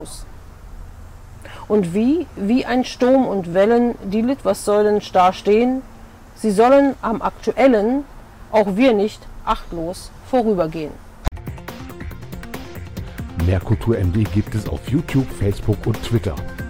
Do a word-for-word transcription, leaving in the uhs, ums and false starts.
Und wie, wie ein Sturm und Wellen, die Litwassäulen starr stehen, sie sollen am Aktuellen, auch wir nicht, achtlos vorübergehen. Mehr Kultur M D gibt es auf YouTube, Facebook und Twitter.